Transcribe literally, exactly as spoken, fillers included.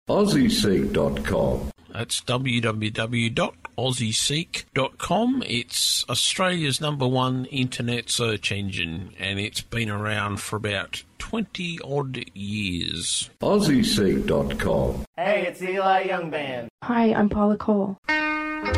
aussie seek dot com. That's w w w dot aussie seek dot com. It's Australia's number one internet search engine, and it's been around for about twenty-odd years. aussie seek dot com. Hey, it's Eli Youngband. Hi, I'm Paula Cole.